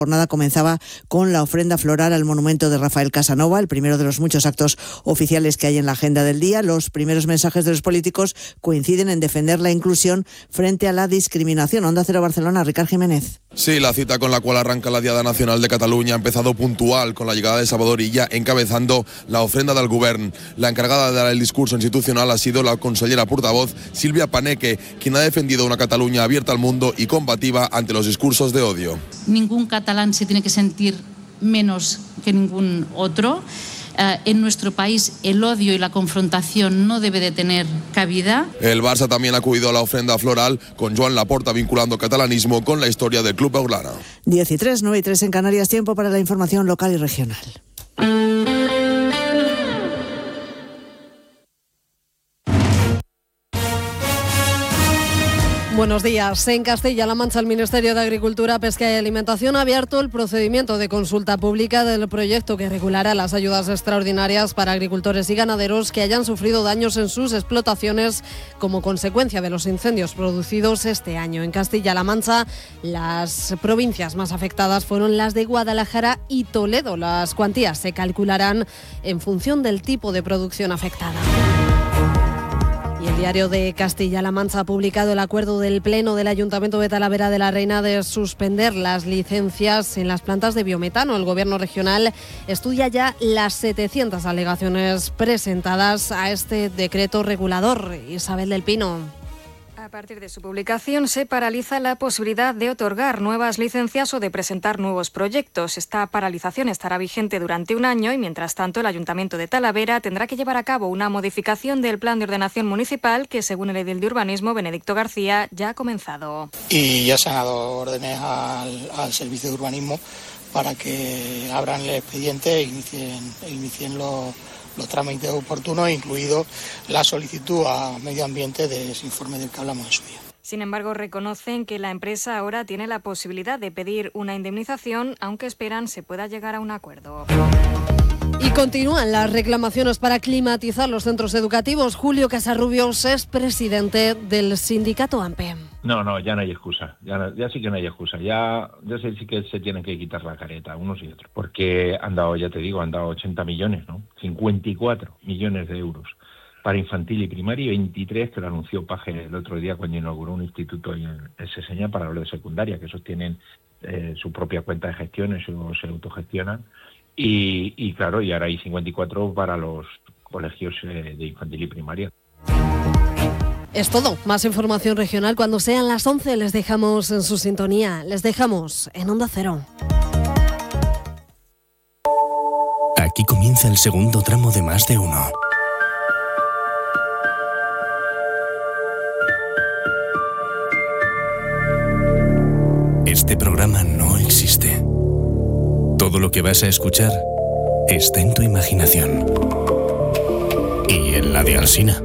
La jornada comenzaba con la ofrenda floral al monumento de Rafael Casanova, el primero de los muchos actos oficiales que hay en la agenda del día. Los primeros mensajes de los políticos coinciden en defender la inclusión frente a la discriminación. Onda Cero Barcelona, Ricard Jiménez. Sí, la cita con la cual arranca la Diada Nacional de Cataluña ha empezado puntual con la llegada de Salvador Illa encabezando la ofrenda del Govern. La encargada de dar el discurso institucional ha sido la consellera portavoz Sílvia Paneque, quien ha defendido una Cataluña abierta al mundo y combativa ante los discursos de odio. Ningún catalán se tiene que sentir menos que ningún otro. En nuestro país el odio y la confrontación no debe de tener cabida. El Barça también ha acudido a la ofrenda floral con Joan Laporta vinculando catalanismo con la historia del club blaugrana. 10:03, 9:03 en Canarias, tiempo para la información local y regional. Buenos días. En Castilla-La Mancha, el Ministerio de Agricultura, Pesca y Alimentación ha abierto el procedimiento de consulta pública del proyecto que regulará las ayudas extraordinarias para agricultores y ganaderos que hayan sufrido daños en sus explotaciones como consecuencia de los incendios producidos este año. En Castilla-La Mancha, las provincias más afectadas fueron las de Guadalajara y Toledo. Las cuantías se calcularán en función del tipo de producción afectada. Y el Diario de Castilla-La Mancha ha publicado el acuerdo del Pleno del Ayuntamiento de Talavera de la Reina de suspender las licencias en las plantas de biometano. El Gobierno regional estudia ya las 700 alegaciones presentadas a este decreto regulador. Isabel del Pino. A partir de su publicación se paraliza la posibilidad de otorgar nuevas licencias o de presentar nuevos proyectos. Esta paralización estará vigente durante un año y, mientras tanto, el Ayuntamiento de Talavera tendrá que llevar a cabo una modificación del Plan de Ordenación Municipal que, según el edil de Urbanismo, Benedicto García, ya ha comenzado. Y ya se han dado órdenes al Servicio de Urbanismo para que abran el expediente e inicien los trámites oportunos, incluido la solicitud a Medio Ambiente de ese informe del que hablamos en su día. Sin embargo, reconocen que la empresa ahora tiene la posibilidad de pedir una indemnización, aunque esperan se pueda llegar a un acuerdo. Y continúan las reclamaciones para climatizar los centros educativos. Julio Casarrubios es presidente del sindicato AMPE. No, ya no hay excusa. Ya sí que no hay excusa. Ya sí que se tienen que quitar la careta unos y otros. Porque han dado 80 millones, ¿no? 54 millones de euros para infantil y primaria y 23 que lo anunció Paje el otro día cuando inauguró un instituto en Seseña para los de secundaria, que esos tienen su propia cuenta de gestión, eso se autogestionan. Y claro, y ahora hay 54 para los colegios de infantil y primaria. Es todo. Más información regional cuando sean las 11. Les dejamos en su sintonía. Les dejamos en Onda Cero. Aquí comienza el segundo tramo de Más de Uno. Este programa no existe. Todo lo que vas a escuchar está en tu imaginación. Y en la de Alsina.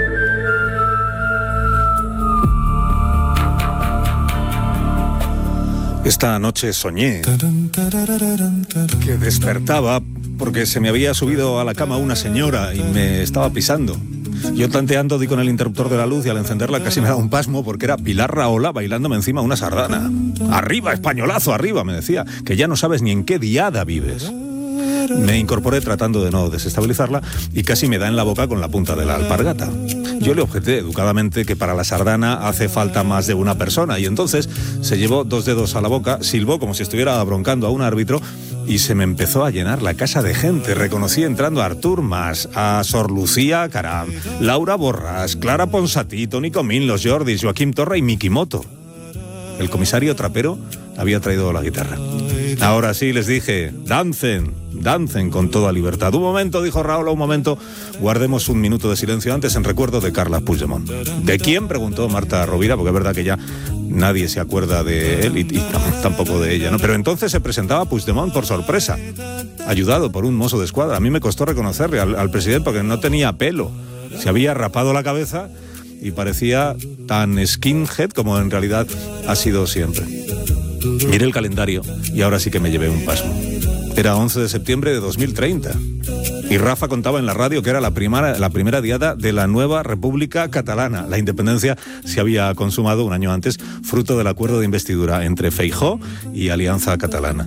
Esta noche soñé que despertaba porque se me había subido a la cama una señora y me estaba pisando. Yo tanteando di con el interruptor de la luz y al encenderla casi me da un pasmo porque era Pilar Rahola bailándome encima una sardana. ¡Arriba, españolazo, arriba!, me decía, que ya no sabes ni en qué diada vives. Me incorporé tratando de no desestabilizarla y casi me da en la boca con la punta de la alpargata. Yo le objeté educadamente que para la sardana hace falta más de una persona y entonces se llevó 2 dedos a la boca, silbó como si estuviera broncando a un árbitro y se me empezó a llenar la casa de gente. Reconocí entrando a Artur Mas, a Sor Lucía Caram, Laura Borràs, Clara Ponsatí, Toni Comín, Los Jordis, Joaquim Torra y Miki Moto. El comisario trapero había traído la guitarra. Ahora sí, les dije, dancen con toda libertad. Un momento, dijo Rahola, un momento, guardemos un minuto de silencio antes en recuerdo de Carles Puigdemont. ¿De quién?, preguntó Marta Rovira, porque es verdad que ya nadie se acuerda de él y tampoco de ella, ¿no? Pero entonces se presentaba Puigdemont por sorpresa, ayudado por un mozo de escuadra. A mí me costó reconocerle al presidente porque no tenía pelo, se había rapado la cabeza y parecía tan skinhead como en realidad ha sido siempre. Miré el calendario y ahora sí que me llevé un pasmo. Era 11 de septiembre de 2030. Y Rafa contaba en la radio que era la primera diada de la nueva República Catalana. La independencia se había consumado un año antes, fruto del acuerdo de investidura entre Feijóo y Alianza Catalana.